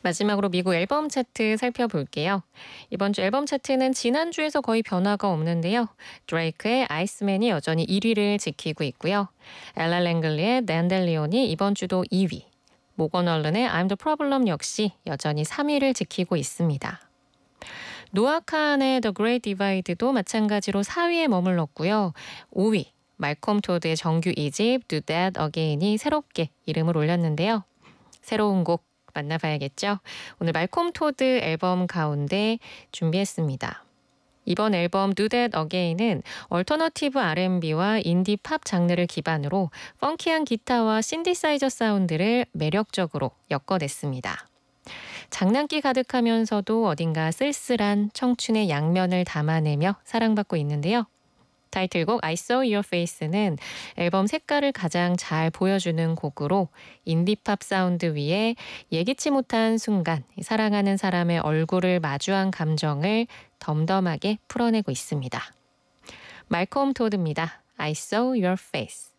마지막으로 미국 앨범 차트 살펴볼게요. 이번 주 앨범 차트는 지난주에서 거의 변화가 없는데요. 드레이크의 아이스맨이 여전히 1위를 지키고 있고요. 엘라 랭글리의 댄델리온이 이번 주도 2위. 모건 얼른의 I'm the Problem 역시 여전히 3위를 지키고 있습니다. 노아 칸의 The Great Divide도 마찬가지로 4위에 머물렀고요. 5위. 말콤 토드의 정규 2집 Do That Again이 새롭게 이름을 올렸는데요. 새로운 곡 만나봐야겠죠? 오늘 말콤 토드 앨범 가운데 준비했습니다. 이번 앨범 Do That Again은 얼터너티브 R&B와 인디 팝 장르를 기반으로 펑키한 기타와 신디사이저 사운드를 매력적으로 엮어냈습니다. 장난기 가득하면서도 어딘가 쓸쓸한 청춘의 양면을 담아내며 사랑받고 있는데요. 타이틀곡 I Saw Your Face는 앨범 색깔을 가장 잘 보여주는 곡으로 인디팝 사운드 위에 예기치 못한 순간 사랑하는 사람의 얼굴을 마주한 감정을 덤덤하게 풀어내고 있습니다. 말콤 토드입니다. I Saw Your Face.